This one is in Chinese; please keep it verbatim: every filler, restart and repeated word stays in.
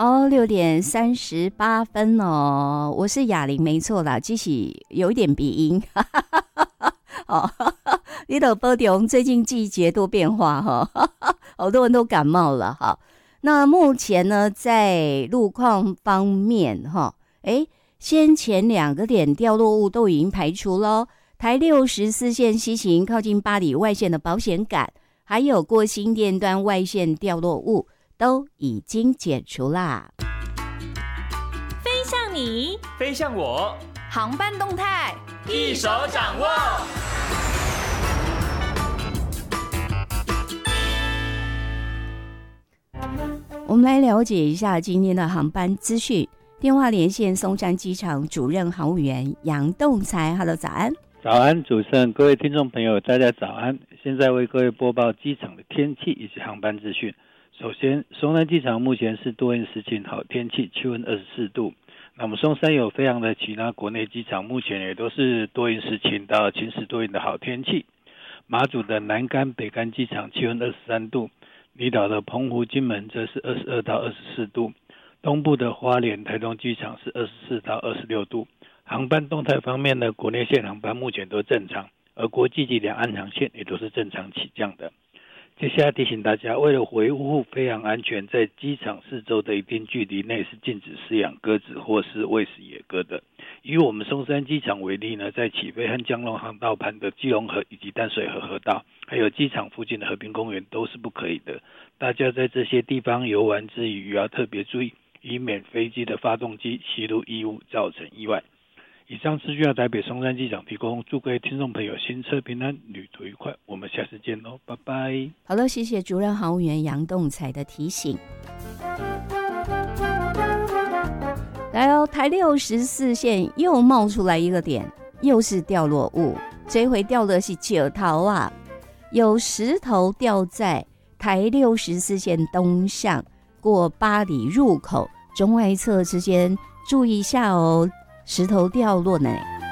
哦，六点三十八分哦，我是雅玲，没错啦，只是有一点鼻音。哦，你都保重，最近季节多变化哈，好多人都感冒了哈。那目前呢，在路况方面哈，哎，先前两个点掉落物都已经排除咯，台六十四线西行靠近八里外线的保险杆，还有过新店端外线掉落物都已经解除啦。 飞向你， 飞向我， 航班动态一手掌握。 我们来了解一下今天的航班资讯。电话连线松山机场主任航务员杨栋才 ，Hello， 早安。 早安，主持人，各位听众朋友，大家早安。现在为各位播报机场的天气以及航班资讯。首先，松山机场目前是多云时晴好天气，气温二十四度。那么松山有飞航的其他国内机场，目前也都是多云时晴到晴时多云的好天气。马祖的南竿、北竿机场气温二十三度。离岛的澎湖、金门则是二十二到二十四度，东部的花莲、台东机场是二十四到二十六度。航班动态方面呢，国内线航班目前都正常，而国际及两岸航线也都是正常起降的。接下来提醒大家，为了维护飞航安全，在机场四周的一定距离内是禁止饲养鸽子或是喂食野鸽的。以我们松山机场为例呢，在起飞和降落航道盘的基隆河以及淡水河河道，还有机场附近的和平公园都是不可以的。大家在这些地方游玩之余，也要特别注意，以免飞机的发动机吸入异物造成意外。以上资讯由台北松山机场提供，祝各位听众朋友行车平安，旅途愉快。我们下次见喽，拜拜。 好了，谢谢主任航务员杨栋才的提醒。来哦，台六十四线又冒出来一个点，又是掉落物，这回掉的是石头啊，有石头掉在台六十四线东向过八里入口中外侧之间，注意一下哦，石头掉落呢。